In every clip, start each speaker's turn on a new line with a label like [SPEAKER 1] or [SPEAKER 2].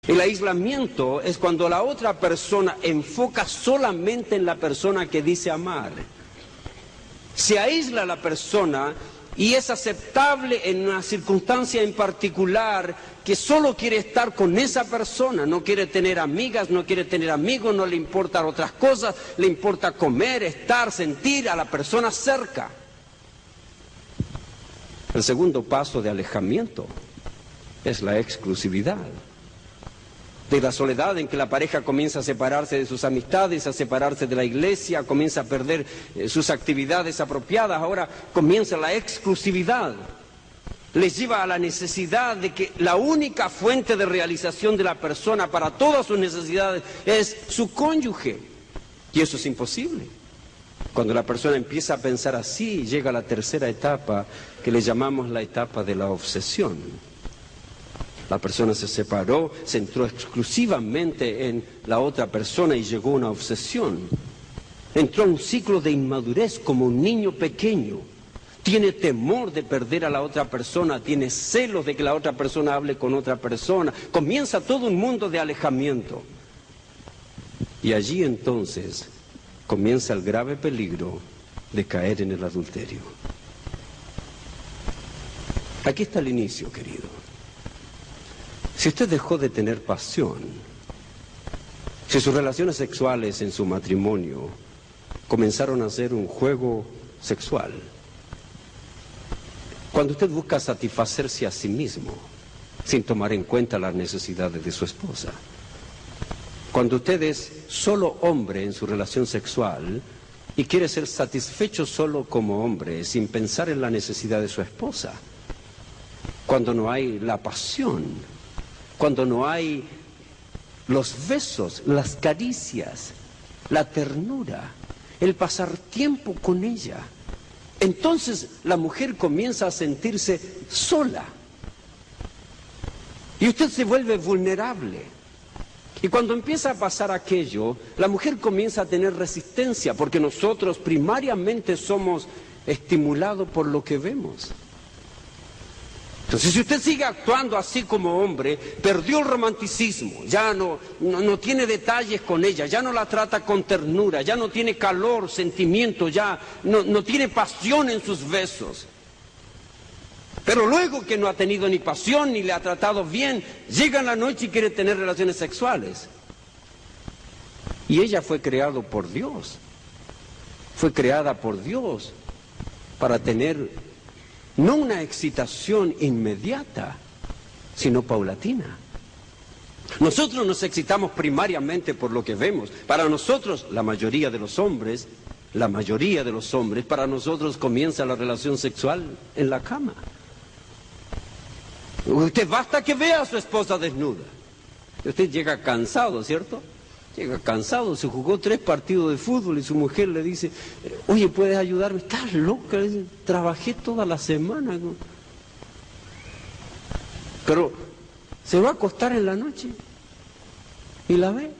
[SPEAKER 1] El aislamiento es cuando la otra persona enfoca solamente en la persona que dice amar. Se aísla a la persona y es aceptable en una circunstancia en particular que solo quiere estar con esa persona, no quiere tener amigas, no quiere tener amigos, no le importan otras cosas, le importa comer, estar, sentir a la persona cerca. El segundo paso de alejamiento es la exclusividad. De la soledad en que la pareja comienza a separarse de sus amistades, a separarse de la iglesia, comienza a perder sus actividades apropiadas, ahora comienza la exclusividad. Les lleva a la necesidad de que la única fuente de realización de la persona para todas sus necesidades es su cónyuge. Y eso es imposible. Cuando la persona empieza a pensar así, llega a la tercera etapa, que le llamamos la etapa de la obsesión. La persona se separó, se centró exclusivamente en la otra persona y llegó a una obsesión. Entró a un ciclo de inmadurez como un niño pequeño. Tiene temor de perder a la otra persona, tiene celos de que la otra persona hable con otra persona. Comienza todo un mundo de alejamiento. Y allí entonces comienza el grave peligro de caer en el adulterio. Aquí está el inicio, querido. Si usted dejó de tener pasión, si sus relaciones sexuales en su matrimonio comenzaron a ser un juego sexual, cuando usted busca satisfacerse a sí mismo, sin tomar en cuenta las necesidades de su esposa, cuando usted es solo hombre en su relación sexual y quiere ser satisfecho solo como hombre, sin pensar en la necesidad de su esposa, cuando no hay la pasión, cuando no hay los besos, las caricias, la ternura, el pasar tiempo con ella, entonces la mujer comienza a sentirse sola. Y usted se vuelve vulnerable. Y cuando empieza a pasar aquello, la mujer comienza a tener resistencia, porque nosotros primariamente somos estimulados por lo que vemos. Entonces, si usted sigue actuando así como hombre, perdió el romanticismo, ya no tiene detalles con ella, ya no la trata con ternura, ya no tiene calor, sentimiento, ya no tiene pasión en sus besos. Pero luego que no ha tenido ni pasión ni le ha tratado bien, llega en la noche y quiere tener relaciones sexuales. Y ella fue creada por Dios, fue creada por Dios para tener no una excitación inmediata, sino paulatina. Nosotros nos excitamos primariamente por lo que vemos. Para nosotros, la mayoría de los hombres, para nosotros comienza la relación sexual en la cama. Usted basta que vea a su esposa desnuda. Usted llega cansado, ¿cierto? Llega cansado, se jugó 3 partidos de fútbol y su mujer le dice, oye, ¿puedes ayudarme? Estás loca, trabajé toda la semana. Pero se va a acostar en la noche y la ve.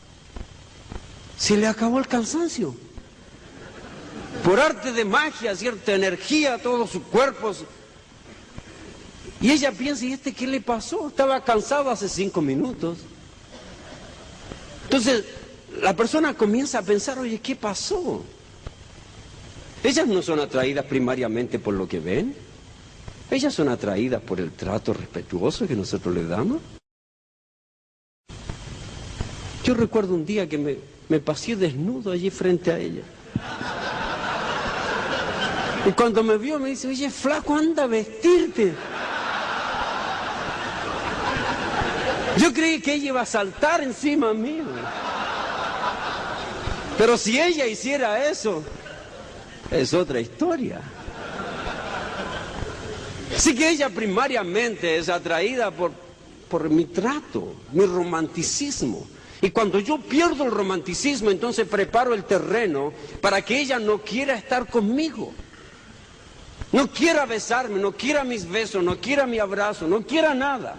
[SPEAKER 1] Se le acabó el cansancio. Por arte de magia, cierta energía, todo su cuerpo. Y ella piensa, ¿y qué le pasó? Estaba cansado hace 5 minutos. Entonces, la persona comienza a pensar, oye, ¿qué pasó? Ellas no son atraídas primariamente por lo que ven. Ellas son atraídas por el trato respetuoso que nosotros les damos. Yo recuerdo un día que me pasé desnudo allí frente a ella. Y cuando me vio me dice, oye, flaco, anda a vestirte. Yo creí que ella iba a saltar encima mío. Pero si ella hiciera eso, es otra historia. Así que ella primariamente es atraída por mi trato, mi romanticismo. Y cuando yo pierdo el romanticismo, entonces preparo el terreno para que ella no quiera estar conmigo. No quiera besarme, no quiera mis besos, no quiera mi abrazo, no quiera nada.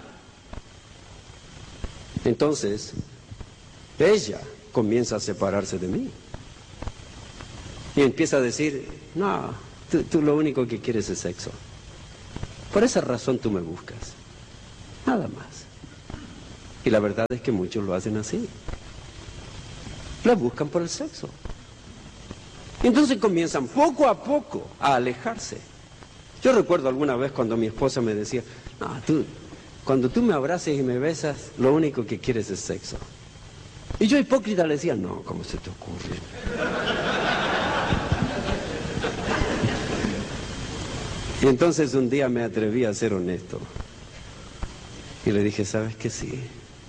[SPEAKER 1] Entonces, ella comienza a separarse de mí. Y empieza a decir, no, tú lo único que quieres es sexo. Por esa razón tú me buscas. Nada más. Y la verdad es que muchos lo hacen así. La buscan por el sexo. Entonces comienzan poco a poco a alejarse. Yo recuerdo alguna vez cuando mi esposa me decía, no, cuando tú me abraces y me besas, lo único que quieres es sexo. Y yo hipócrita le decía, no, ¿cómo se te ocurre? Y entonces un día me atreví a ser honesto. Y le dije, ¿sabes qué? Sí.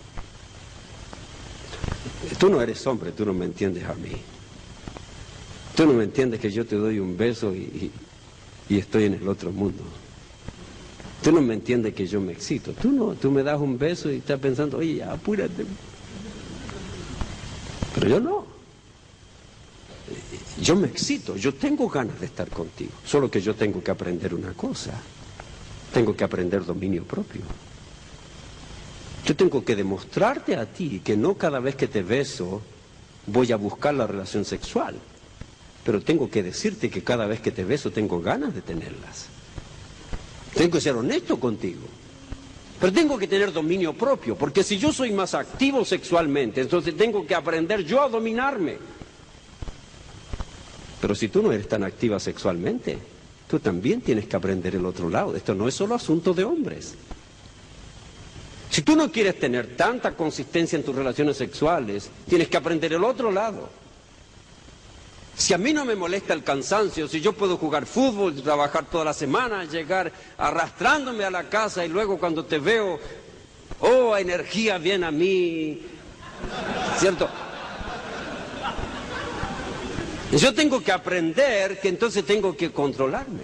[SPEAKER 1] Tú no eres hombre, tú no me entiendes a mí. Tú no me entiendes que yo te doy un beso y estoy en el otro mundo. Tú no me entiendes que yo me excito. Tú no, tú me das un beso y estás pensando, oye, ya, apúrate. Pero yo no. Yo me excito, yo tengo ganas de estar contigo. Solo que yo tengo que aprender una cosa. Tengo que aprender dominio propio. Yo tengo que demostrarte a ti que no cada vez que te beso voy a buscar la relación sexual. Pero tengo que decirte que cada vez que te beso tengo ganas de tenerlas. Tengo que ser honesto contigo. Pero tengo que tener dominio propio, porque si yo soy más activo sexualmente, entonces tengo que aprender yo a dominarme. Pero si tú no eres tan activa sexualmente, tú también tienes que aprender el otro lado. Esto no es solo asunto de hombres. Si tú no quieres tener tanta consistencia en tus relaciones sexuales, tienes que aprender el otro lado. Si a mí no me molesta el cansancio, si yo puedo jugar fútbol, trabajar toda la semana, llegar arrastrándome a la casa y luego cuando te veo, oh, energía viene a mí, ¿cierto? Yo tengo que aprender que entonces tengo que controlarme.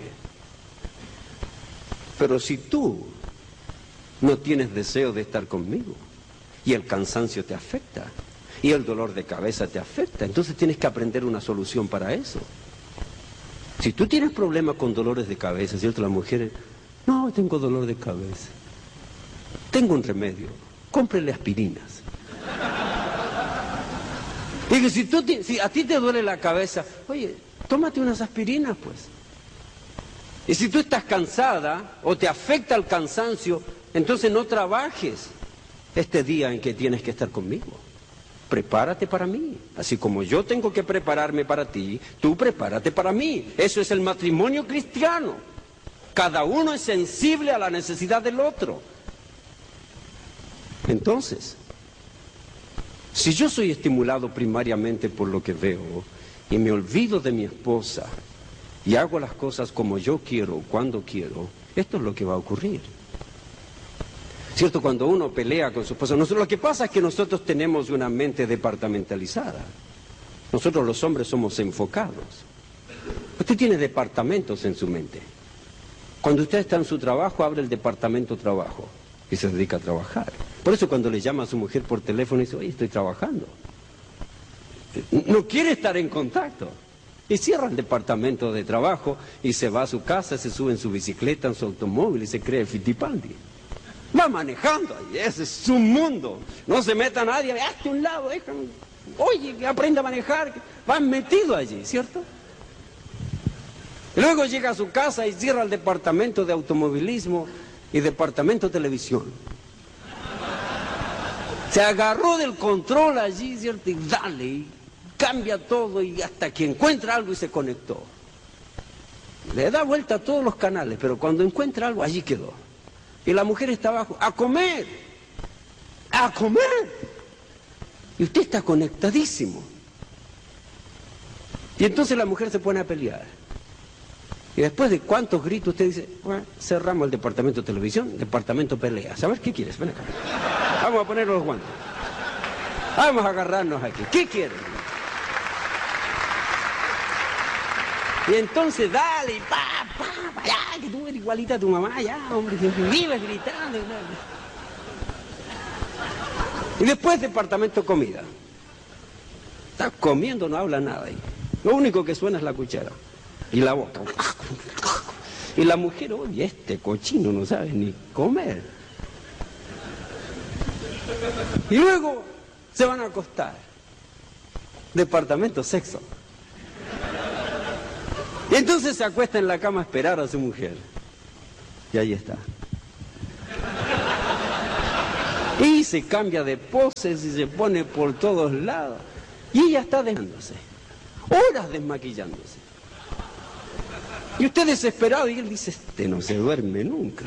[SPEAKER 1] Pero si tú no tienes deseo de estar conmigo y el cansancio te afecta y el dolor de cabeza te afecta, entonces tienes que aprender una solución para eso. Si tú tienes problemas con dolores de cabeza, ¿cierto? Las mujeres, no, tengo dolor de cabeza. Tengo un remedio, cómprele aspirinas. Y que si a ti te duele la cabeza, oye, tómate unas aspirinas, pues. Y si tú estás cansada o te afecta el cansancio, entonces no trabajes este día en que tienes que estar conmigo. Prepárate para mí. Así como yo tengo que prepararme para ti, tú prepárate para mí. Eso es el matrimonio cristiano. Cada uno es sensible a la necesidad del otro. Entonces, si yo soy estimulado primariamente por lo que veo y me olvido de mi esposa y hago las cosas como yo quiero, cuando quiero, esto es lo que va a ocurrir. ¿Cierto? Cuando uno pelea con su esposa, lo que pasa es que nosotros tenemos una mente departamentalizada. Nosotros los hombres somos enfocados. Usted tiene departamentos en su mente. Cuando usted está en su trabajo, abre el departamento trabajo y se dedica a trabajar. Por eso cuando le llama a su mujer por teléfono y dice, oye, estoy trabajando. No quiere estar en contacto. Y cierra el departamento de trabajo y se va a su casa, se sube en su bicicleta, en su automóvil y se cree Fittipaldi. Va manejando ahí, ese es su mundo. No se meta nadie, hazte un lado, déjame. Oye, que aprenda a manejar. Van metido allí, ¿cierto? Y luego llega a su casa y cierra el departamento de automovilismo y departamento de televisión. Se agarró del control allí, ¿cierto? Y dale, y cambia todo y hasta que encuentra algo y se conectó. Le da vuelta a todos los canales, pero cuando encuentra algo, allí quedó. Y la mujer está abajo, ¡a comer! ¡A comer! Y usted está conectadísimo. Y entonces la mujer se pone a pelear. Y después de cuántos gritos usted dice, bueno, cerramos el departamento de televisión, departamento pelea. ¿Sabes qué quieres? Ven acá. Vamos a poner los guantes. Vamos a agarrarnos aquí. ¿Qué quieres? Y entonces dale, ya, que tú eres igualita a tu mamá, ya, hombre, que vives gritando. Y después departamento comida. Estás comiendo, no habla nada ahí. Lo único que suena es la cuchara. Y la boca. Y la mujer, oye, este cochino no sabe ni comer. Y luego se van a acostar. Departamento sexo. Y entonces se acuesta en la cama a esperar a su mujer. Y ahí está. Y se cambia de poses y se pone por todos lados. Y ella está desmaquillándose, horas desmaquillándose. Y usted desesperado, y él dice, este no se duerme nunca.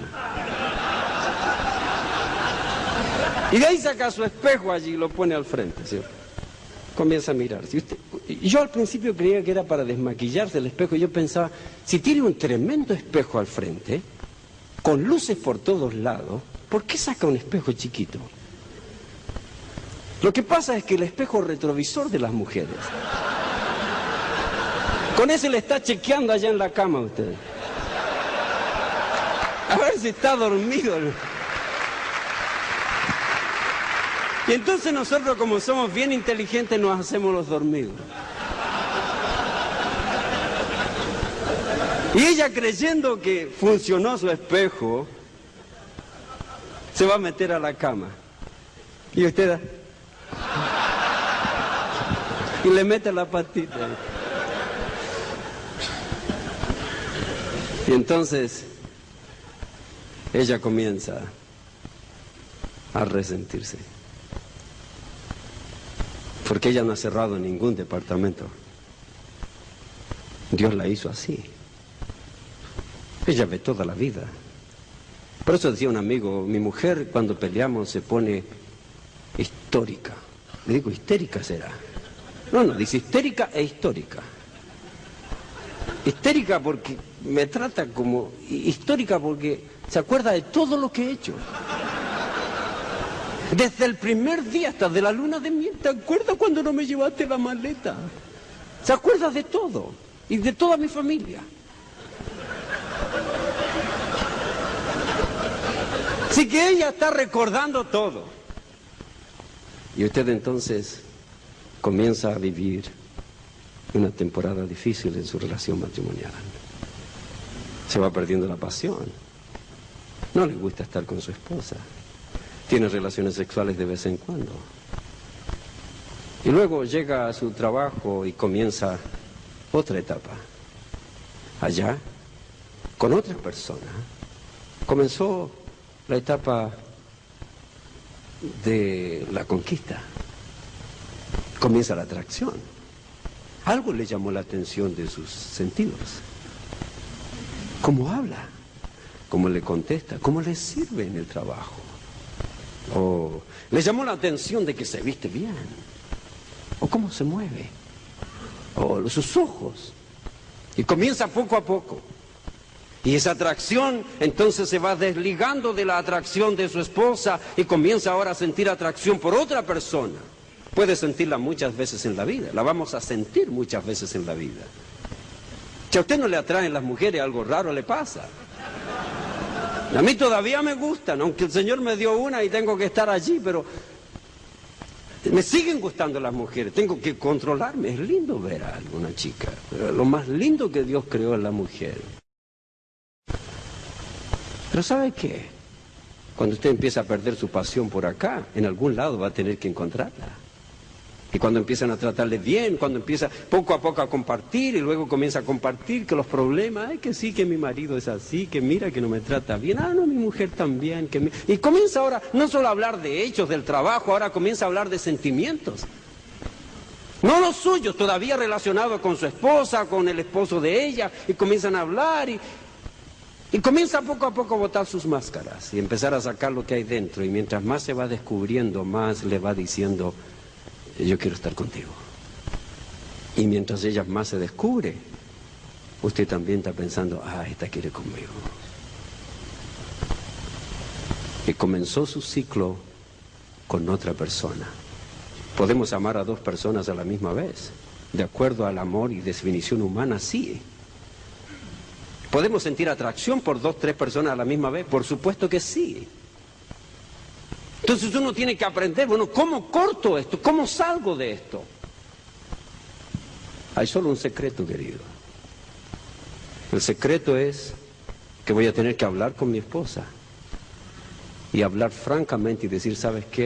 [SPEAKER 1] Y de ahí saca su espejo allí y lo pone al frente, ¿cierto? Comienza a mirarse. Y yo al principio creía que era para desmaquillarse el espejo, y yo pensaba, si tiene un tremendo espejo al frente, con luces por todos lados, ¿por qué saca un espejo chiquito? Lo que pasa es que el espejo retrovisor de las mujeres, con ese le está chequeando allá en la cama a usted. A ver si está dormido. Y entonces nosotros, como somos bien inteligentes, nos hacemos los dormidos. Y ella, creyendo que funcionó su espejo, se va a meter a la cama. Y usted y le mete la patita. Y entonces ella comienza a resentirse. Porque ella no ha cerrado ningún departamento. Dios la hizo así. Ella ve toda la vida. Por eso decía un amigo, mi mujer cuando peleamos se pone histórica. Le digo, histérica será. No, dice histérica e histórica. Histérica porque me trata como... Histórica porque se acuerda de todo lo que he hecho. Desde el primer día hasta de la luna de miel. ¿Te acuerdas cuando no me llevaste la maleta? Se acuerda de todo. Y de toda mi familia. Así que ella está recordando todo. Y usted entonces comienza a vivir una temporada difícil en su relación matrimonial. Se va perdiendo la pasión. No le gusta estar con su esposa. Tiene relaciones sexuales de vez en cuando. Y luego llega a su trabajo y comienza otra etapa. Allá, con otra persona, comenzó la etapa de la conquista. Comienza la atracción. Algo le llamó la atención de sus sentidos. Cómo habla, cómo le contesta, cómo le sirve en el trabajo. O le llamó la atención de que se viste bien, o cómo se mueve, o sus ojos. Y comienza poco a poco. Y esa atracción entonces se va desligando de la atracción de su esposa y comienza ahora a sentir atracción por otra persona. Puede sentirla muchas veces en la vida, la vamos a sentir muchas veces en la vida. Si a usted no le atraen las mujeres, algo raro le pasa. A mí todavía me gustan, aunque el Señor me dio una y tengo que estar allí, pero me siguen gustando las mujeres, tengo que controlarme. Es lindo ver a alguna chica, pero lo más lindo que Dios creó es la mujer. Pero ¿sabe qué? Cuando usted empieza a perder su pasión por acá, en algún lado va a tener que encontrarla. Y cuando empiezan a tratarle bien, cuando empieza poco a poco a compartir y luego comienza a compartir que los problemas, ay, que sí, que mi marido es así, que mira que no me trata bien, ah, no, mi mujer también, que y comienza ahora no solo a hablar de hechos, del trabajo, ahora comienza a hablar de sentimientos. No los suyos, todavía relacionados con su esposa, con el esposo de ella, y comienzan a hablar y comienza poco a poco a botar sus máscaras y empezar a sacar lo que hay dentro. Y mientras más se va descubriendo, más le va diciendo, yo quiero estar contigo. Y mientras ella más se descubre, usted también está pensando, ah, esta quiere conmigo. Y comenzó su ciclo con otra persona. Podemos amar a dos personas a la misma vez, de acuerdo al amor y definición humana, sí. ¿Podemos sentir atracción por dos, tres personas a la misma vez? Por supuesto que sí. Entonces uno tiene que aprender, bueno, ¿cómo corto esto? ¿Cómo salgo de esto? Hay solo un secreto, querido. El secreto es que voy a tener que hablar con mi esposa y hablar francamente y decir, ¿sabes qué?